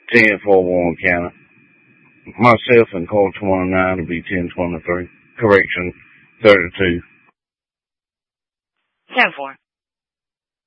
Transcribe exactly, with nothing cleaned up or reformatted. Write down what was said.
ten four one county. Myself and car twenty-nine will be ten twenty-three. Correction, thirty-two. ten four.